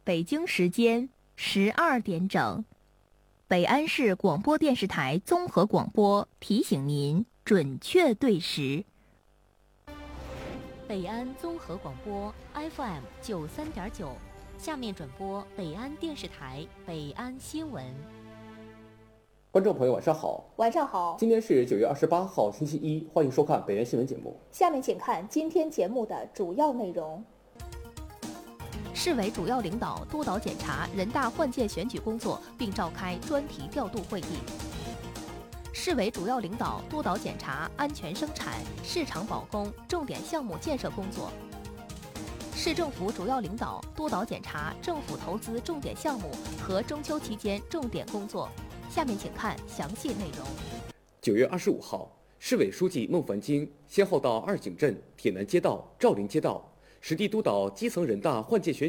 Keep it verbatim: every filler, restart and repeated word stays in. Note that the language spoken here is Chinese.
北京时间十二点整，北安市广播电视台综合广播提醒您准确对时。北安综合广播 F M 九三点九，下面转播北安电视台北安新闻。 观众朋友，晚上好。 晚上好。 今天是九月二十八号，星期一，欢迎收看北安新闻节目。 下面请看今天节目的主要内容。 市委主要领导督导检查人大换届选举工作，并召开专题调度会议。市委主要领导督导检查安全生产、市场保供重点项目建设工作。市政府主要领导督导检查政府投资重点项目和中秋期间重点工作。下面请看详细内容。 九月二十五号，市委书记孟凡京先后到二井镇、铁南街道、赵林街道，实地督导基层人大换届选